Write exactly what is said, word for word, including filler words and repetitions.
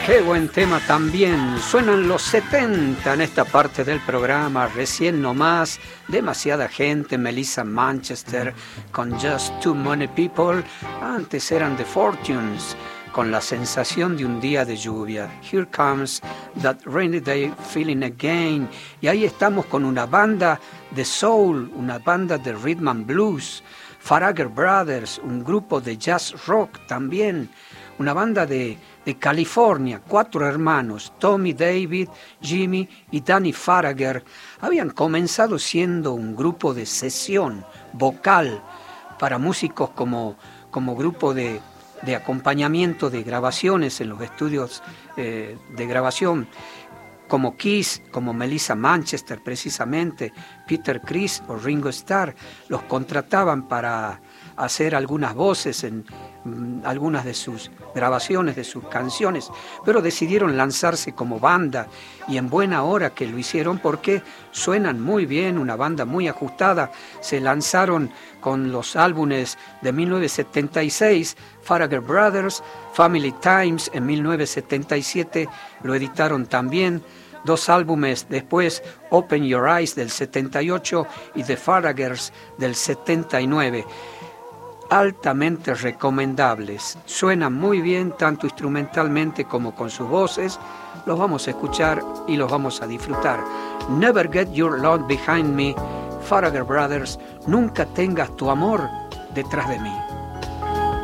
Qué buen tema también. Suenan los setenta en esta parte del programa. Recién nomás, demasiada gente. Melissa Manchester con Just Too Many People. Antes eran The Fortunes con La Sensación de un Día de Lluvia. Here Comes That Rainy Day Feeling Again. Y ahí estamos con una banda de soul, una banda de rhythm and blues. Faragher Brothers, un grupo de jazz rock también. Una banda de, de California, cuatro hermanos, Tommy, David, Jimmy y Danny Faragher, habían comenzado siendo un grupo de sesión vocal para músicos como, como grupo de, de acompañamiento de grabaciones en los estudios eh, de grabación, como Kiss, como Melissa Manchester precisamente, Peter Criss o Ringo Starr, los contrataban para hacer algunas voces en mm, algunas de sus grabaciones, de sus canciones, pero decidieron lanzarse como banda y en buena hora que lo hicieron porque suenan muy bien, una banda muy ajustada. Se lanzaron con los álbumes de mil novecientos setenta y seis, Faragher Brothers, Family Times en mil novecientos setenta y siete, lo editaron también. Dos álbumes después, Open Your Eyes del setenta y ocho y The Faraghers del setenta y nueve. Altamente recomendables. Suenan muy bien, tanto instrumentalmente como con sus voces. Los vamos a escuchar y los vamos a disfrutar. Never Get Your Love Behind Me, Faragher Brothers, nunca tengas tu amor detrás de mí.